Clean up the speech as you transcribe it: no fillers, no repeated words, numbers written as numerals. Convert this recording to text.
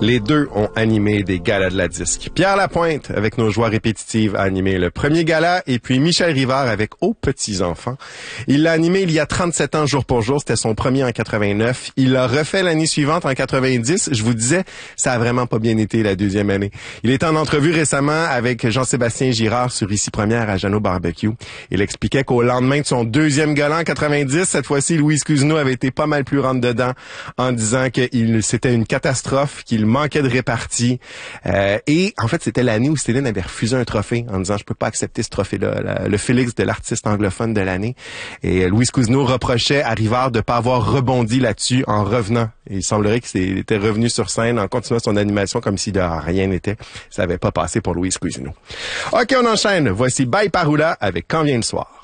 Les deux ont animé des galas de la disque. Pierre Lapointe, avec nos joies répétitives, a animé le premier gala, et puis Michel Rivard avec Aux petits-enfants. Il l'a animé il y a 37 ans, jour pour jour. C'était son premier en 89. Il l'a refait l'année suivante, en 90. Je vous disais, ça a vraiment pas bien été la deuxième année. Il était en entrevue récemment avec Jean-Sébastien Girard sur Ici Première à Jeannot Barbecue. Il expliquait qu'au lendemain de son deuxième gala en 90, cette fois-ci, Louise Cousineau avait été pas mal plus rentre-dedans en disant que c'était une catastrophe, qu'il manquait de répartie. Et en fait, c'était l'année où Céline avait refusé un trophée en disant « Je peux pas accepter ce trophée-là, le Félix de l'artiste anglophone de l'année ». Et Louise Cousineau reprochait à Rivard de pas avoir rebondi là-dessus en revenant. Et il semblerait qu'il était revenu sur scène en continuant son animation comme si de rien n'était. Ça avait pas passé pour Louise Cousineau. OK, on enchaîne. Voici Bye Paroula avec Quand vient le soir.